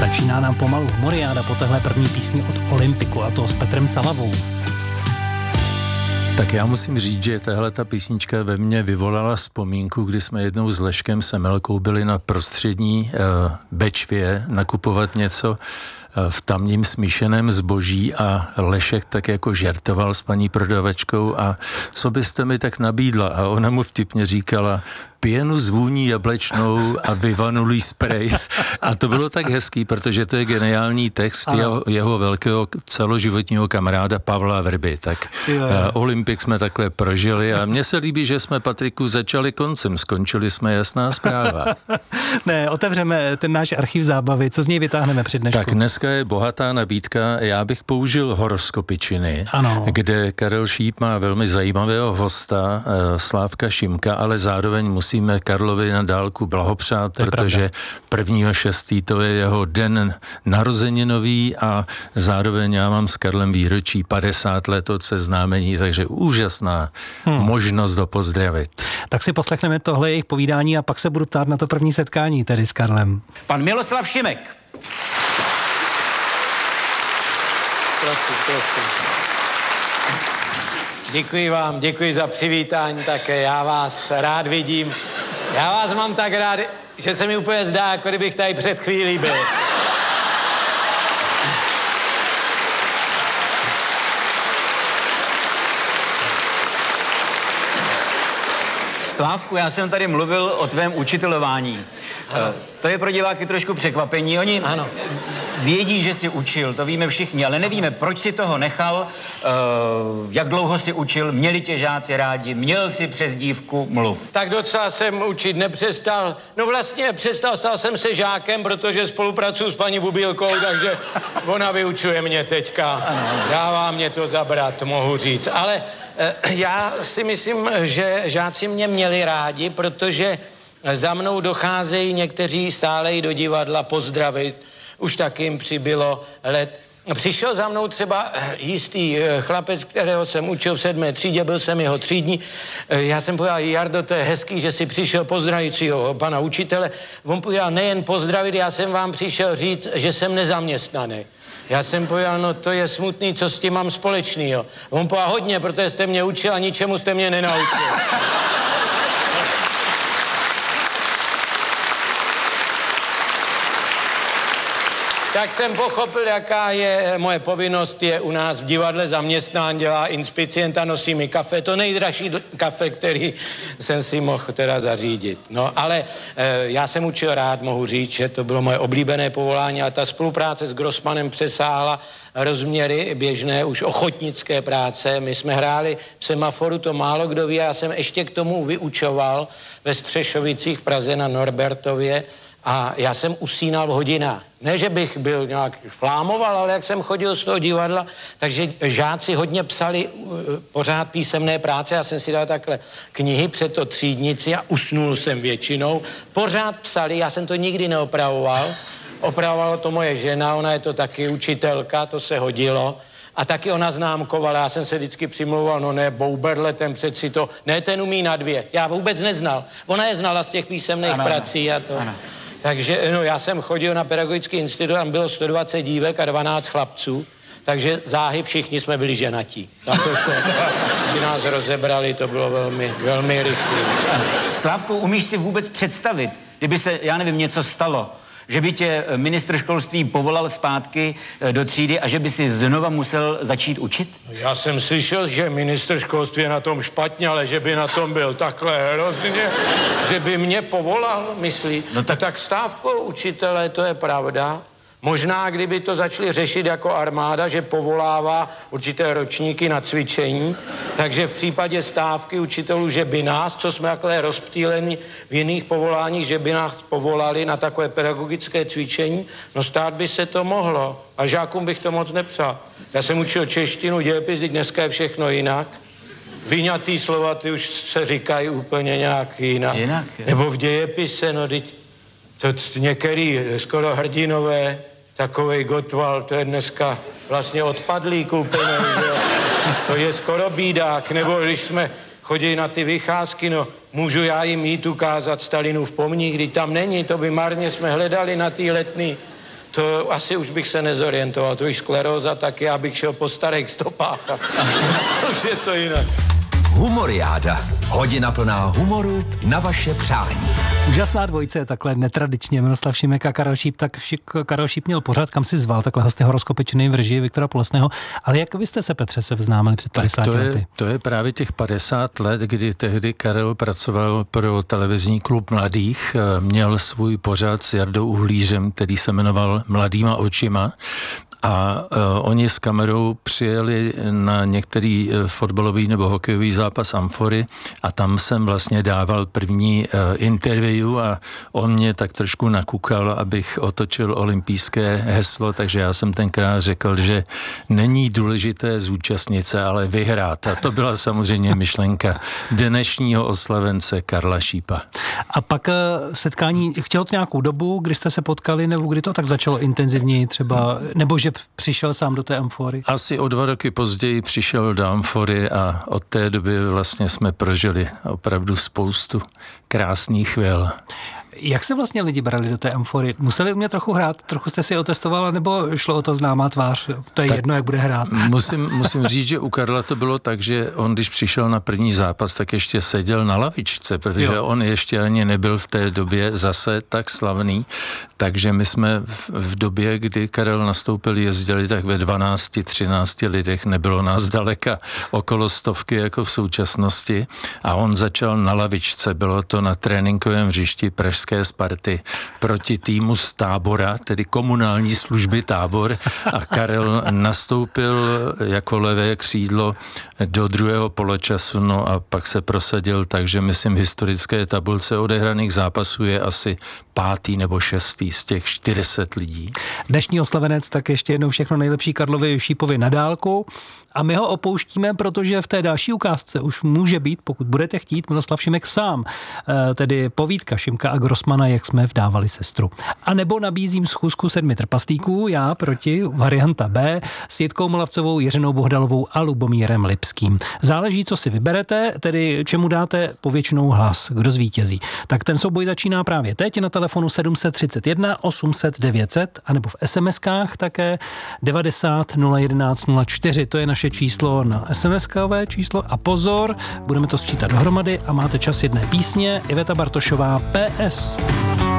Začíná nám pomalu humoriáda po téhle první písni od Olympiku, a to s Petrem Salavou. Tak já musím říct, že tahle ta písnička ve mně vyvolala vzpomínku, kdy jsme jednou s Leškem Semelkou byli na prostřední Bečvě nakupovat něco v tamním smíšeném zboží a Lešek tak jako žertoval s paní prodavačkou a co byste mi tak nabídla? A ona mu vtipně říkala, pěnu s vůní jablečnou a vyvanulý sprej. A to bylo tak hezký, protože to je geniální text jeho velkého celoživotního kamaráda Pavla Vrby. Tak Olympik jsme takhle prožili a mně se líbí, že jsme, Patriku, začali koncem, skončili jsme Jasná zpráva. Ne, otevřeme ten náš archiv zábavy, co z něj vytáhneme při dnešku? Tak dneska je bohatá nabídka, já bych použil horoskopičiny, kde Karel Šíp má velmi zajímavého hosta, Slávka Šimka, ale zároveň musíme Karlovi na dálku blahopřát, protože 1.6. to je jeho den narozeninový a zároveň já mám s Karlem výročí 50 let od seznámení, takže úžasná možnost ho pozdravit. Tak si poslechneme tohle jejich povídání a pak se budu ptát na to první setkání tedy s Karlem. Pan Miloslav Šimek. Prosím. Děkuji vám, děkuji za přivítání také, já vás rád vidím. Já vás mám tak rád, že se mi úplně zdá, jako kdybych tady před chvílí byl. Slávku, já jsem tady mluvil o tvém učitelování. To je pro diváky trošku překvapení. Oni vědí, že jsi učil, to víme všichni, ale nevíme, proč si toho nechal, jak dlouho jsi učil, měli tě žáci rádi, měl jsi přezdívku Mluv. Tak docela jsem učit nepřestal. No vlastně přestal, stal jsem se žákem, protože spolupracuju s paní Bubílkou, takže ona vyučuje mě teďka. Dává mě to zabrat, mohu říct. Ale já si myslím, že žáci mě měli rádi, protože za mnou docházejí někteří stále i do divadla pozdravit. Už taky jim přibylo let. Přišel za mnou třeba jistý chlapec, kterého jsem učil v 7. třídě, byl jsem jeho třídní. Já jsem povedal, Jardo, to je hezký, že si přišel pozdravit svého pana učitele. On povedal, nejen pozdravit, já jsem vám přišel říct, že jsem nezaměstnaný. Já jsem povedal, no to je smutný, co s tím mám společnýho. On povedal, hodně, protože jste mě učil a ničemu jste mě nenaučil. Tak jsem pochopil, jaká je moje povinnost, je u nás v divadle zaměstnán, dělá inspicienta, nosí mi kafe, to nejdražší kafe, který jsem si mohl teda zařídit. No, ale já jsem učil rád, mohu říct, že to bylo moje oblíbené povolání, ale ta spolupráce s Grossmanem přesáhla rozměry běžné, už ochotnické práce. My jsme hráli v Semaforu, to málo kdo ví, já jsem ještě k tomu vyučoval ve Střešovicích v Praze na Norbertově, a já jsem usínal v hodinách. Ne, že bych byl nějak flámoval, ale jak jsem chodil z toho divadla, takže žáci hodně psali pořád písemné práce. Já jsem si dal takhle knihy před to třídnici a usnul jsem většinou. Pořád psali, já jsem to nikdy neopravoval. Opravovala to moje žena, ona je to taky učitelka, to se hodilo. A taky ona známkovala, já jsem se vždycky přimlouval, no ne, Bouberle, ten přeci to, ne, ten umí na 2. Já vůbec neznal. Ona je znala z těch písemných prací a to. Ano. Takže no, já jsem chodil na pedagogický institut, tam bylo 120 dívek a 12 chlapců, takže záhy všichni jsme byli ženatí. Tak to šlo, že nás rozebrali, to bylo velmi, velmi rychlé. Slávku, umíš si vůbec představit, kdyby se, já nevím, něco stalo, že by tě ministr školství povolal zpátky do třídy a že by si znova musel začít učit? Já jsem slyšel, že ministr školství je na tom špatně, ale že by na tom byl takhle hrozně, že by mě povolal, myslí. No tak stávkou učitele, to je pravda. Možná, kdyby to začali řešit jako armáda, že povolává určité ročníky na cvičení, takže v případě stávky učitelů, že by nás, co jsme takhle rozptýleni v jiných povoláních, že by nás povolali na takové pedagogické cvičení, no stát by se to mohlo. A žákům bych to moc nepřál. Já jsem učil češtinu, dějepis, teď dneska je všechno jinak. Vyňatý slova, ty už se říkají úplně nějak jinak. Nebo v dějepise, no teď to některý skoro hrdinové, takovej Gottwald, to je dneska vlastně odpadlý koupený, to je skoro bídák, nebo když jsme chodili na ty vycházky, no můžu já jim jít ukázat Stalinův pomník, když tam není, to by marně jsme hledali na té Letný. To asi už bych se nezorientoval, to už skleróza, tak já bych šel po starých stopách. Už je to jinak. Humoriáda. Hodina plná humoru na vaše přání. Úžasná dvojice, takhle netradičně. Miroslav Šimek a Karel Šíp, tak Karel Šíp měl pořád, kam si zval, takhle hosty horoskopečný v režii Viktora Polesného. Ale jak vy jste se, Petře, seznámili před 50 lety? To je právě těch 50 let, kdy tehdy Karel pracoval pro televizní klub mladých, měl svůj pořad s Jardou Uhlířem, který se jmenoval Mladýma očima. A oni s kamerou přijeli na některý fotbalový nebo hokejový zápas Amfory a tam jsem vlastně dával první interview a on mě tak trošku nakukal, abych otočil olympijské heslo, takže já jsem tenkrát řekl, že není důležité zúčastnit se, ale vyhrát. A to byla samozřejmě myšlenka dnešního oslavence Karla Šípa. A pak setkání, chtělo to nějakou dobu, kdy jste se potkali, nebo kdy to tak začalo intenzivněji třeba, nebo že přišel sám do té Amfory? Asi o 2 roky později přišel do Amfory a od té doby vlastně jsme prožili opravdu spoustu krásných chvil. Jak se vlastně lidi brali do té Amfory? Museli umět trochu hrát? Trochu jste si otestovala, nebo šlo o to známá tvář? To je tak jedno, jak bude hrát. Musím říct, že u Karla to bylo tak, že on, když přišel na první zápas, tak ještě seděl na lavičce, protože on ještě ani nebyl v té době zase tak slavný. Takže my jsme v době, kdy Karel nastoupil, jezdili tak ve 12-13 lidech, nebylo nás daleka okolo 100 jako v současnosti a on začal na lavičce, bylo to na tréninkovém hřišti pražské Sparty proti týmu z Tábora, tedy komunální služby Tábor a Karel nastoupil jako levé křídlo do druhého poločasu, no a pak se prosadil, takže myslím historické tabulce odehraných zápasů je asi 5. nebo 6. z těch 400 lidí. Dnešní oslavenec, tak ještě jednou všechno nejlepší Karlovi Šípovi na dálku a my ho opouštíme, protože v té další ukázce už může být, pokud budete chtít, Miroslav Šimek sám, tedy povídka Šimka a Grossmana, jak jsme vdávali sestru. A nebo nabízím schůzku 7 trpaslíků, já proti, varianta B, s Jitkou Molavcovou, Jiřinou Bohdalovou a Lubomírem Lipským. Záleží, co si vyberete, tedy čemu dáte povětšinou hlas, kdo zvítězí. Tak ten souboj začíná právě teď na telefonu 731 800 900 anebo v SMS-kách také 90 011 04. To je naše číslo na SMS-kové číslo a pozor, budeme to sčítat dohromady a máte čas jedné písně. Iveta Bartošová, PS.